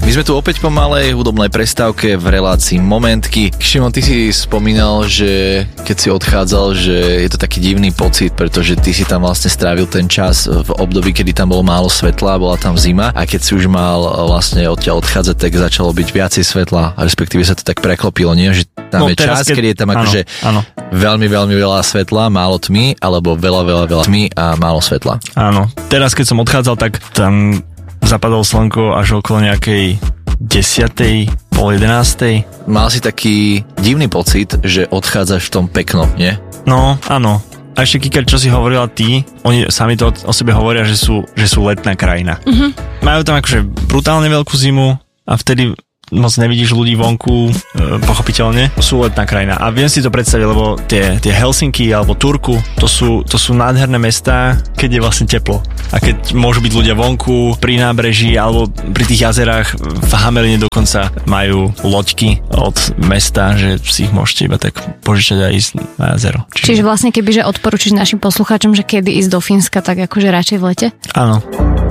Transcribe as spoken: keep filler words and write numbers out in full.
My sme tu opäť po malej hudobnej prestávke v relácii Momentky. Šimon, ty si spomínal, že keď si odchádzal, že je to taký divný pocit, pretože ty si tam vlastne strávil ten čas v období, kedy tam bolo málo svetla, bola tam zima a keď si už mal vlastne odtiaľ odchádzať, tak začalo byť viacej svetla, a respektíve sa to tak preklopilo, nie? Že tam no, je čas, keď... kedy je tam akože áno, áno. veľmi, veľmi veľa svetla, málo tmy, alebo veľa, veľa, veľa tmy a málo svetla. Áno, teraz keď som odchádzal, tak tam zapadalo slnko až okolo nejakej desiatej, pol jedenástej. Mal si taký divný pocit, že odchádzaš v tom peknom, nie? No, áno. A ešte Kika, čo si hovorila ty, oni sami to o sebe hovoria, že sú, že sú letná krajina. Mm-hmm. Majú tam akože brutálne veľkú zimu a vtedy moc nevidíš ľudí vonku, e, pochopiteľne. Sú letná krajina. A viem si to predstaviť, lebo tie, tie Helsinky alebo Turku, to sú, to sú nádherné mestá, keď je vlastne teplo. A keď môžu byť ľudia vonku, pri nábreží alebo pri tých jazerách, v Hameline dokonca majú loďky od mesta, že si ich môžete iba tak požičať a ísť na jazero. Čiže, Čiže vlastne kebyže odporúčiš našim poslucháčom, že kedy ísť do Fínska, tak akože radšej v lete? Áno.